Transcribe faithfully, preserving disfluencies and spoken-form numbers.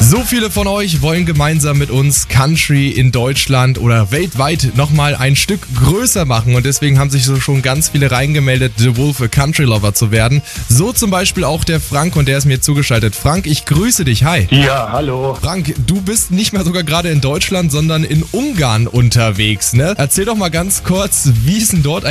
So viele von euch wollen gemeinsam mit uns Country in Deutschland oder weltweit nochmal ein Stück größer machen und deswegen haben sich so schon ganz viele reingemeldet, The Wolf a Country Lover zu werden. So zum Beispiel auch der Frank und der ist mir zugeschaltet. Frank, ich grüße dich, hi. Ja, hallo. Frank, du bist nicht mehr sogar gerade in Deutschland, sondern in Ungarn unterwegs, ne? Erzähl doch mal ganz kurz, wie ist denn dort